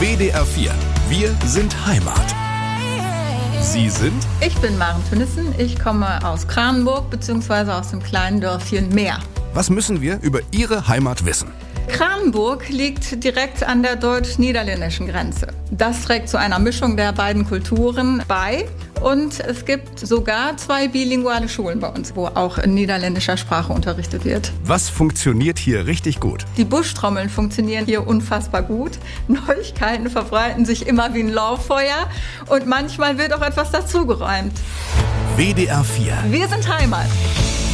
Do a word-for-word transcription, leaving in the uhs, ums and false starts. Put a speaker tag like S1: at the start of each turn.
S1: W D R vier. Wir sind Heimat. Sie sind?
S2: Ich bin Maren Tönnissen. Ich komme aus Kranenburg bzw. aus dem kleinen Dörfchen Mehr.
S1: Was müssen wir über Ihre Heimat wissen?
S2: Kranenburg liegt direkt an der deutsch-niederländischen Grenze. Das trägt zu einer Mischung der beiden Kulturen bei. Und es gibt sogar zwei bilinguale Schulen bei uns, wo auch in niederländischer Sprache unterrichtet wird.
S1: Was funktioniert hier richtig gut?
S2: Die Buschtrommeln funktionieren hier unfassbar gut. Neuigkeiten verbreiten sich immer wie ein Lauffeuer. Und manchmal wird auch etwas dazugeräumt.
S1: W D R vier.
S2: Wir sind Heimat.